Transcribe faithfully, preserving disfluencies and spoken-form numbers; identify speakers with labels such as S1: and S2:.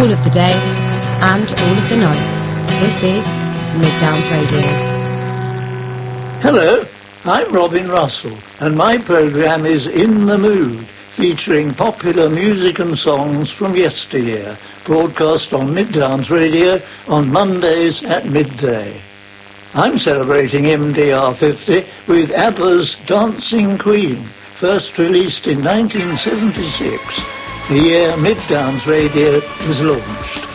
S1: all of the day and all of the night. This is Mid Downs Radio.
S2: Hello, I'm Robin Russell, and my programme is In the Mood, featuring popular music and songs from yesteryear, broadcast on Mid Downs Radio on Mondays at midday. I'm celebrating M D R fifty with ABBA's Dancing Queen, first released in nineteen seventy-six, the year Mid Downs Radio was launched.